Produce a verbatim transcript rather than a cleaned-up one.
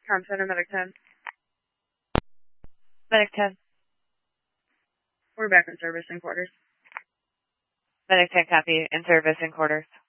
Com Center, Medic ten. Medic ten. We're back in service in quarters. Medic ten copy, in service in quarters.